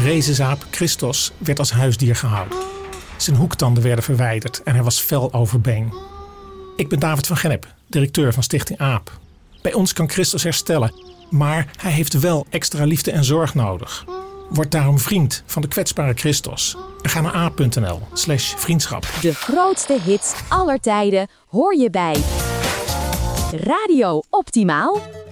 rezenzaap Christos werd als huisdier gehouden. Zijn hoektanden werden verwijderd en hij was fel overbeen. Ik ben David van Gennep, directeur van Stichting AAP. Bij ons kan Christos herstellen, maar hij heeft wel extra liefde en zorg nodig. Word daarom vriend van de kwetsbare Christos. En ga naar aap.nl/vriendschap. De grootste hits aller tijden hoor je bij Radio Optimaal.